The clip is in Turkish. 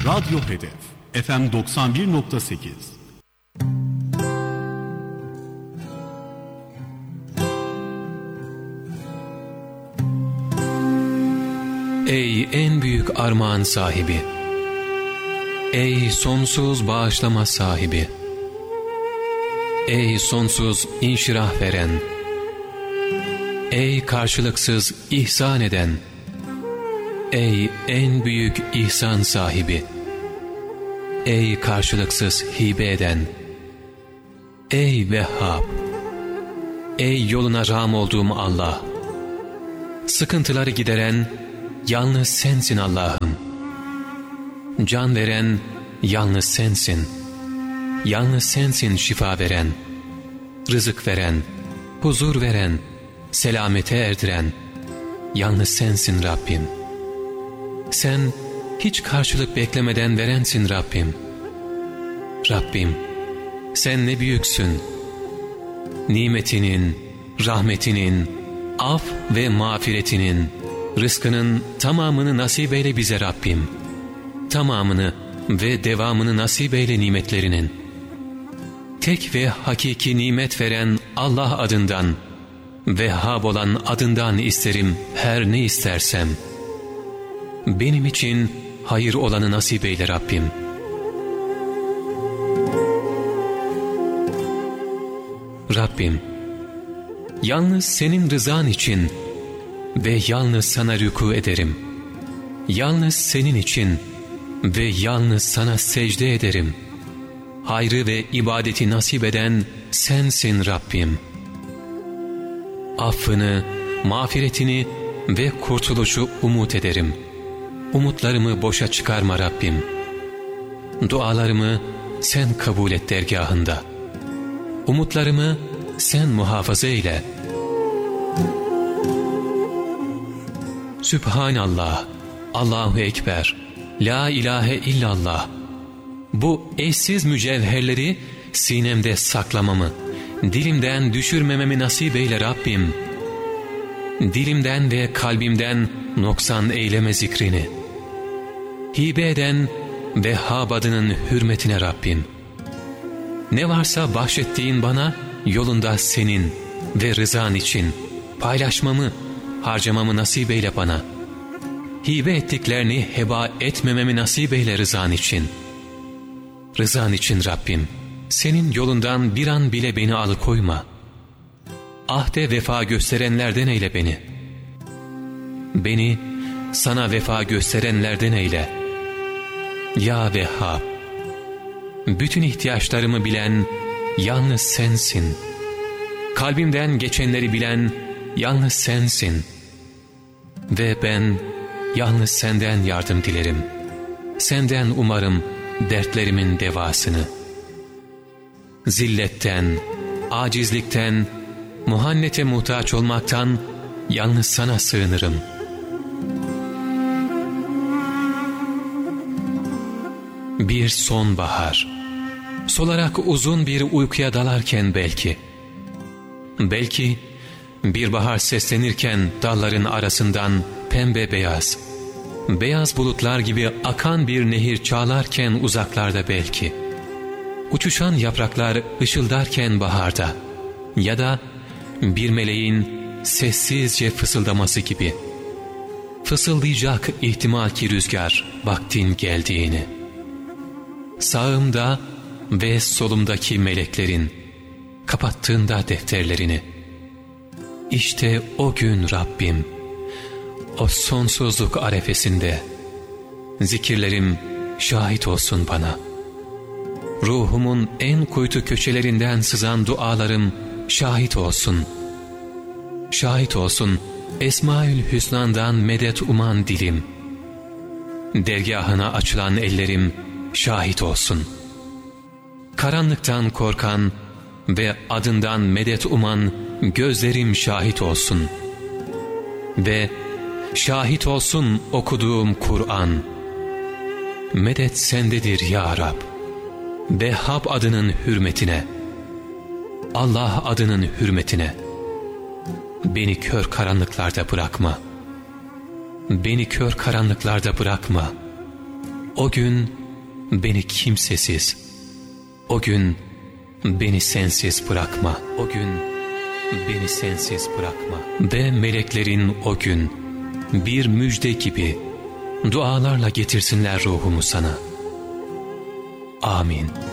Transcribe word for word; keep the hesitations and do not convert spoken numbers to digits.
Radyo Hedef F M doksan bir nokta sekiz. Ey en büyük armağan sahibi! Ey sonsuz bağışlama sahibi! Ey sonsuz inşirah veren! Ey karşılıksız ihsan eden! Ey en büyük ihsan sahibi! Ey karşılıksız hibe eden! Ey Vehhab! Ey yoluna rağm olduğum Allah! Sıkıntıları gideren yalnız sensin Allah'ım. Can veren yalnız sensin. Yalnız sensin şifa veren, rızık veren, huzur veren, selamete erdiren. Yalnız sensin Rabbim. Sen hiç karşılık beklemeden verensin Rabbim. Rabbim, sen ne büyüksün. Nimetinin, rahmetinin, af ve mağfiretinin, rızkının tamamını nasip eyle bize Rabbim. Tamamını ve devamını nasip eyle nimetlerinin. Tek ve hakiki nimet veren Allah adından, Vehhab olan adından isterim her ne istersem. Benim için hayır olanı nasip eyle Rabbim. Rabbim, yalnız senin rızan için ve yalnız sana rükû ederim. Yalnız senin için ve yalnız sana secde ederim. Hayrı ve ibadeti nasip eden sensin Rabbim. Affını, mağfiretini ve kurtuluşu umut ederim. Umutlarımı boşa çıkarma Rabbim. Dualarımı sen kabul et dergâhında. Umutlarımı sen muhafaza eyle. Sübhanallah, Allahu Ekber, La ilahe illallah. Bu eşsiz mücevherleri sinemde saklamamı, dilimden düşürmememi nasip eyle Rabbim. Dilimden ve kalbimden noksan eyleme zikrini. Hibe eden Vehhab adının hürmetine Rabbim. Ne varsa bahşettiğin bana yolunda senin ve rızan için paylaşmamı, harcamamı nasip eyle bana. Hibe ettiklerini heba etmememi nasip eyle rızan için. Rızan için Rabbim, senin yolundan bir an bile beni alıkoyma. Ahde vefa gösterenlerden eyle beni. Beni sana vefa gösterenlerden eyle. Ya Vehhab, bütün ihtiyaçlarımı bilen yalnız sensin. Kalbimden geçenleri bilen yalnız sensin. Ve ben yalnız senden yardım dilerim. Senden umarım dertlerimin devasını. Zilletten, acizlikten, muhannete muhtaç olmaktan yalnız sana sığınırım. Bir sonbahar, solarak uzun bir uykuya dalarken belki, belki bir bahar seslenirken dalların arasından pembe beyaz, beyaz bulutlar gibi akan bir nehir çağlarken uzaklarda belki, uçuşan yapraklar ışıldarken baharda ya da bir meleğin sessizce fısıldaması gibi, fısıldayacak ihtimal ki rüzgar vaktin geldiğini. Sağımda ve solumdaki meleklerin kapattığında defterlerini, İşte o gün Rabbim, o sonsuzluk arefesinde, zikirlerim şahit olsun bana. Ruhumun en kuytu köşelerinden sızan dualarım şahit olsun. Şahit olsun Esmaül Hüsna'dan medet uman dilim. Dergâhına açılan ellerim şahit olsun. Karanlıktan korkan ve adından medet uman gözlerim şahit olsun. Ve şahit olsun okuduğum Kur'an. Medet sendedir ya Rab. Vehhab adının hürmetine, Allah adının hürmetine. Beni kör karanlıklarda bırakma. Beni kör karanlıklarda bırakma. o gün beni kimsesiz, o gün beni sensiz bırakma, o gün beni sensiz bırakma. Ve meleklerin o gün bir müjde gibi dualarla getirsinler ruhumu sana. Amin.